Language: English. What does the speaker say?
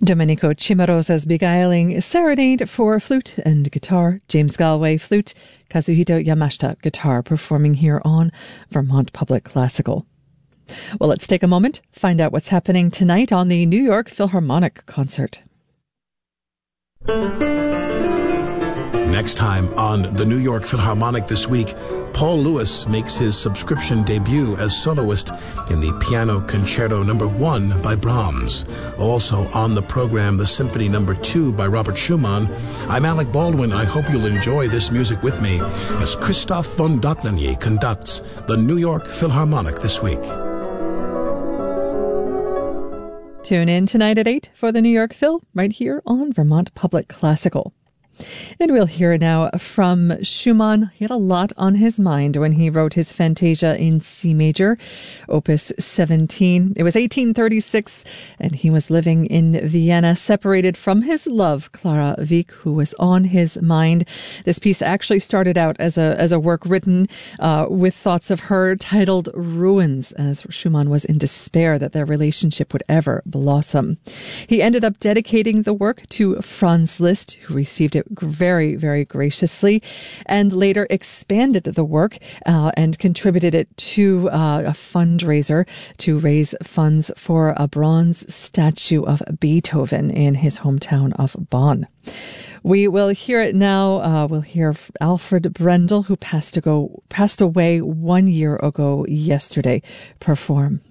Domenico Cimarosa's beguiling serenade for flute and guitar, James Galway flute, Kazuhito Yamashita guitar, performing here on Vermont Public Classical. Well, let's take a moment, find out what's happening tonight on the New York Philharmonic concert. Next time on the New York Philharmonic this week, Paul Lewis makes his subscription debut as soloist in the Piano Concerto No. 1 by Brahms. Also on the program, the Symphony No. 2 by Robert Schumann. I'm Alec Baldwin. I hope you'll enjoy this music with me as Christoph von Dohnanyi conducts the New York Philharmonic this week. Tune in tonight at 8 for the New York Phil, right here on Vermont Public Classical. And we'll hear now from Schumann. He had a lot on his mind when he wrote his Fantasia in C major, Opus 17. It was 1836, and he was living in Vienna, separated from his love, Clara Wieck, who was on his mind. This piece actually started out as a work written with thoughts of her, titled Ruins, as Schumann was in despair that their relationship would ever blossom. He ended up dedicating the work to Franz Liszt, who received it very, very graciously, and later expanded the work and contributed it to a fundraiser to raise funds for a bronze statue of Beethoven in his hometown of Bonn. We will hear it now. We'll hear Alfred Brendel, who passed away 1 year ago yesterday, perform.